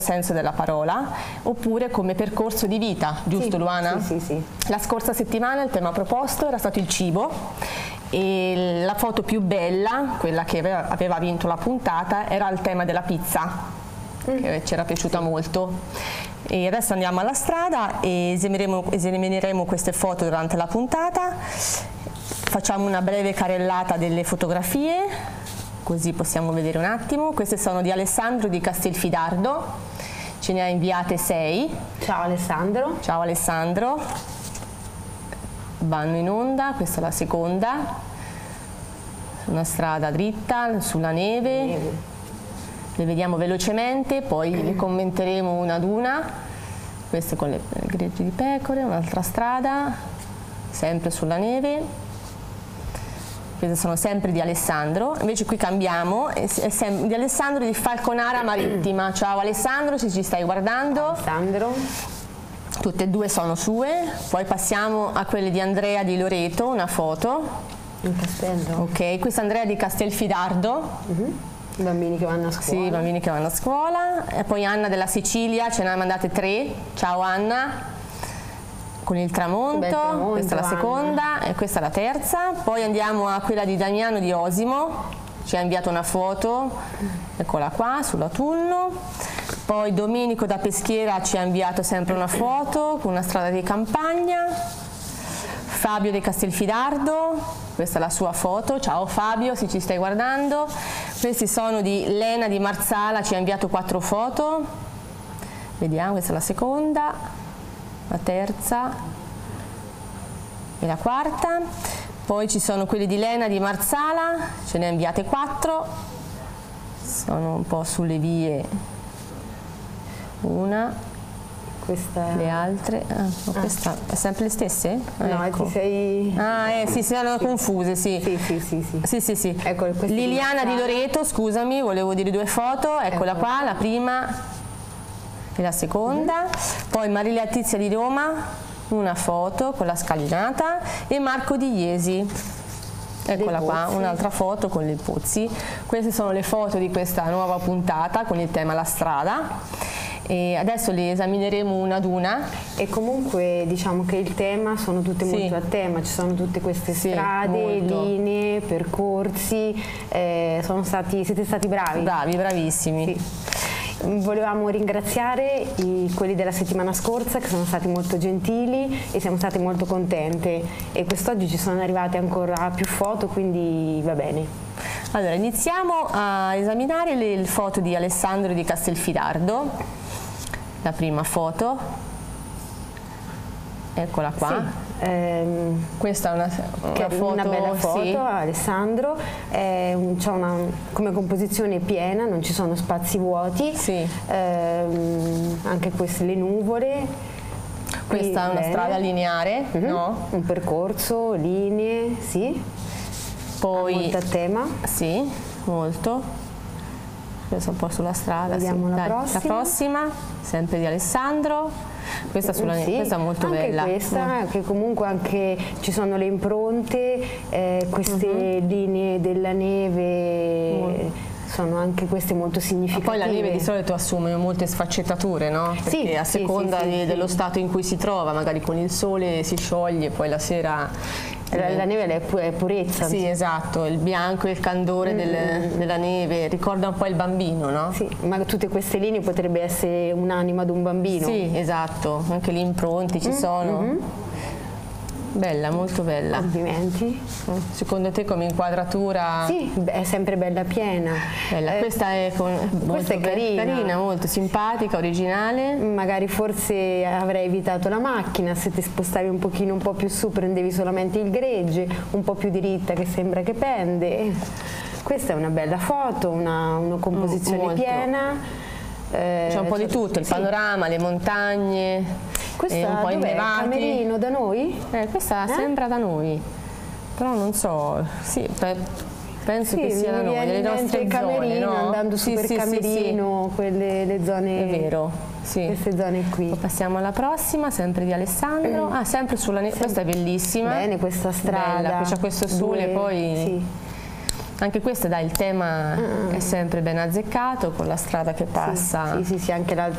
senso della parola, oppure come percorso di vita, giusto, Luana? Sì. La scorsa settimana il tema proposto era stato il cibo e la foto più bella, quella che aveva vinto la puntata, era il tema della pizza, che ci era piaciuta molto. E adesso andiamo alla strada e esamineremo queste foto durante la puntata, facciamo una breve carrellata delle fotografie, così possiamo vedere un attimo. Queste sono di Alessandro di Castelfidardo, ce ne ha inviate 6. Ciao Alessandro. Ciao Alessandro. Vanno in onda, questa è la seconda, una strada dritta sulla neve. Le vediamo velocemente, poi le commenteremo una ad una. Queste con le greggi di pecore, un'altra strada, sempre sulla neve. Queste sono sempre di Alessandro, invece qui cambiamo, è di Alessandro di Falconara Marittima. Ciao Alessandro, se ci stai guardando. Alessandro. Tutte e due sono sue, poi passiamo a quelle di Andrea di Loreto, una foto. In castello. Ok, questa è Andrea di Castelfidardo. I bambini che vanno a scuola. Sì, i bambini che vanno a scuola. E poi Anna della Sicilia, ce ne ha mandate 3. Ciao Anna. Con il tramonto, questa è la seconda e questa è la terza. Poi andiamo a quella di Damiano di Osimo, ci ha inviato una foto, eccola qua, sull'autunno. Poi Domenico da Peschiera ci ha inviato sempre una foto con una strada di campagna. Fabio di Castelfidardo, questa è la sua foto. Ciao Fabio, se ci stai guardando. Questi sono di Lena di Marsala, ci ha inviato 4 foto. Vediamo, questa è la seconda, la terza e la quarta. Poi ci sono quelli di Lena di Marsala, ce ne ha inviate 4, sono un po' sulle vie, una, le altre, questa è sempre le stesse? No, ecco. ti sei... sì, si erano confuse, sì. Sì. Ecco, Liliana di Loreto, scusami, volevo dire 2 foto, eccola qua, la prima e la seconda. Poi Marilia Tizia di Roma, una foto con la scalinata, e Marco di Iesi, eccola qua, un'altra foto con i pozzi. Queste sono le foto di questa nuova puntata con il tema La strada e adesso le esamineremo una ad una. E comunque diciamo che il tema sono tutte molto a tema, ci sono tutte queste strade, linee, percorsi, siete stati bravi. Bravissimi. Volevamo ringraziare quelli della settimana scorsa che sono stati molto gentili e siamo state molto contente, e quest'oggi ci sono arrivate ancora più foto, quindi va bene. Allora iniziamo a esaminare le foto di Alessandro di Castelfidardo. La prima foto, eccola qua. Questa è una bella foto, Alessandro, c'è come composizione piena, non ci sono spazi vuoti, anche queste le nuvole. Questa è una strada lineare, no? Un percorso, linee, poi molto a tema. Sì, molto. Adesso un po' sulla strada. Vediamo la prossima, sempre di Alessandro. Questa, questa è molto bella. Questa, che comunque anche ci sono le impronte, queste linee della neve, sono anche queste molto significative. Ma poi la neve di solito assume molte sfaccettature, no? Perché a seconda dello stato in cui si trova, magari con il sole si scioglie, poi la sera... La neve è purezza. Sì, esatto, il bianco e il candore della neve ricorda un po' il bambino, no? Sì, ma tutte queste linee potrebbe essere un'anima di un bambino. Sì, esatto, anche le impronte ci sono. Bella, molto bella. Complimenti. Secondo te come inquadratura? Sì, è sempre bella piena. Bella. Questa è carina, molto simpatica, originale. Magari forse avrei evitato la macchina, se ti spostavi un pochino un po' più su prendevi solamente il gregge, un po' più diritta che sembra che pende. Questa è una bella foto, una composizione piena. C'è un po' di tutto, il panorama, le montagne. Questa un po' innevati. Camerino da noi? Questa sembra da noi, però non so, penso che sia da noi, nelle nostre zone, no? Andando su per Camerino, le zone, è vero, queste zone qui. Poi passiamo alla prossima, sempre di Alessandro, sempre sulla questa è bellissima. Bene questa strada, c'è questo sole, poi... Anche questa, dai, il tema è sempre ben azzeccato, con la strada che passa. Sì, anche